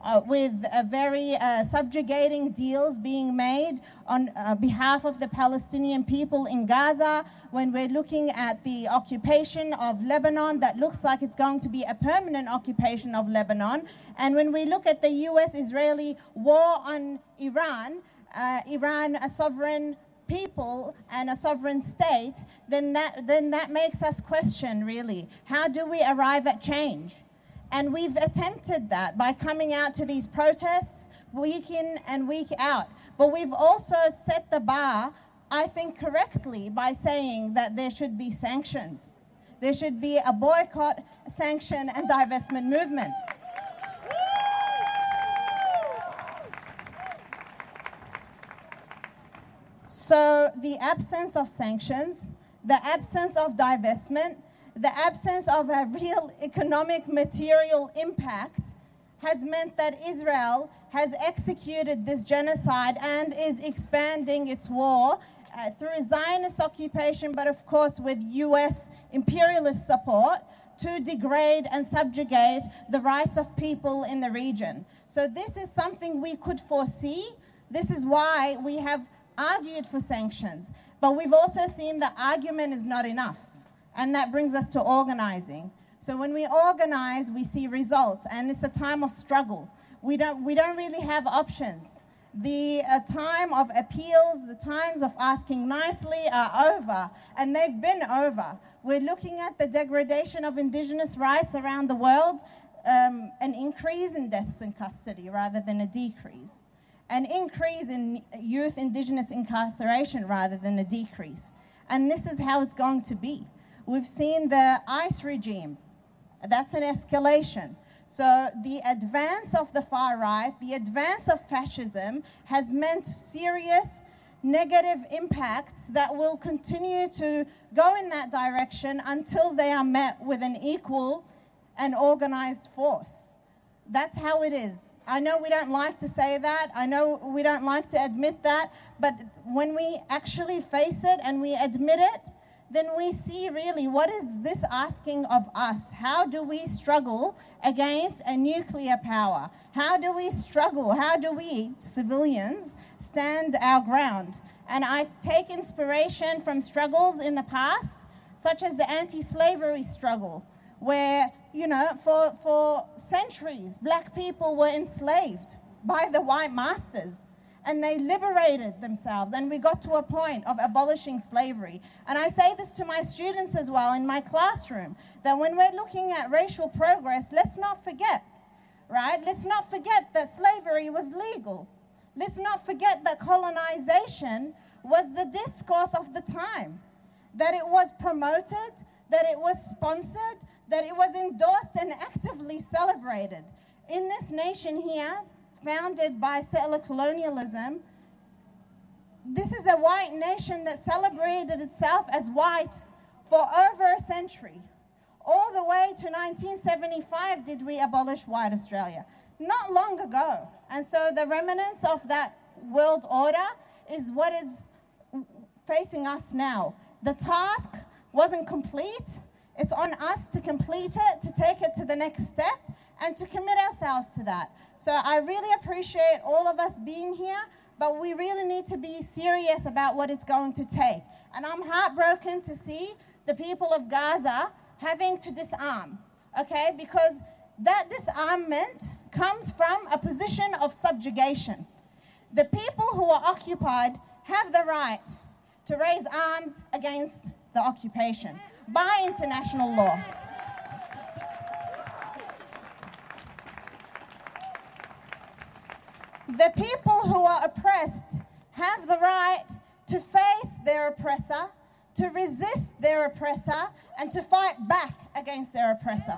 with very subjugating deals being made on behalf of the Palestinian people in Gaza, when we're looking at the occupation of Lebanon that looks like it's going to be a permanent occupation of Lebanon, and when we look at the US-Israeli war on Iran, Iran a sovereign people and a sovereign state, then that makes us question, really, how do we arrive at change? And we've attempted that by coming out to these protests week in and week out. But we've also set the bar, I think correctly, by saying that there should be sanctions. There should be a boycott, sanction, and divestment movement. So the absence of sanctions, the absence of divestment, the absence of a real economic material impact has meant that Israel has executed this genocide and is expanding its war through Zionist occupation, but of course with US imperialist support, to degrade and subjugate the rights of people in the region. So this is something we could foresee. This is why we have argued for sanctions, but we've also seen the argument is not enough, and that brings us to organizing. So when we organize, we see results, and it's a time of struggle. We don't really have options. The time of appeals, the times of asking nicely are over, and they've been over. We're looking at the degradation of indigenous rights around the world, an increase in deaths in custody rather than a decrease. An increase in youth indigenous incarceration rather than a decrease. And this is how it's going to be. We've seen the ICE regime. That's an escalation. So the advance of the far right, the advance of fascism has meant serious negative impacts that will continue to go in that direction until they are met with an equal and organized force. That's how it is. I know we don't like to say that, I know we don't like to admit that, but when we actually face it and we admit it, then we see really what is this asking of us? How do we struggle against a nuclear power? How do we struggle? How do we, civilians, stand our ground? And I take inspiration from struggles in the past, such as the anti-slavery struggle, where, you know, for centuries, black people were enslaved by the white masters, and they liberated themselves, and we got to a point of abolishing slavery. And I say this to my students as well in my classroom, that when we're looking at racial progress, let's not forget, right? Let's not forget that slavery was legal. Let's not forget that colonization was the discourse of the time, that it was promoted, that it was sponsored, that it was endorsed and actively celebrated. In this nation here, founded by settler colonialism, this is a white nation that celebrated itself as white for over a century. All the way to 1975 did we abolish white Australia. Not long ago. And so the remnants of that world order is what is facing us now. The task wasn't complete. It's on us to complete it, to take it to the next step, and to commit ourselves to that. So I really appreciate all of us being here, but we really need to be serious about what it's going to take. And I'm heartbroken to see the people of Gaza having to disarm, okay? Because that disarmament comes from a position of subjugation. The people who are occupied have the right to raise arms against the occupation by international law. The people who are oppressed have the right to face their oppressor, to resist their oppressor, and to fight back against their oppressor.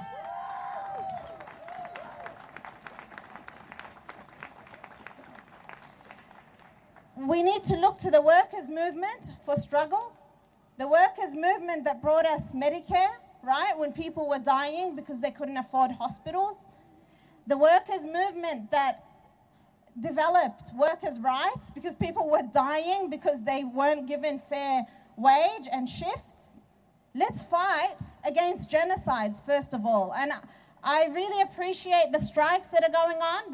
We need to look to the workers' movement for struggle. The workers' movement that brought us Medicare, right, when people were dying because they couldn't afford hospitals. The workers' movement that developed workers' rights because people were dying because they weren't given fair wage and shifts. Let's fight against genocides, first of all. And I really appreciate the strikes that are going on.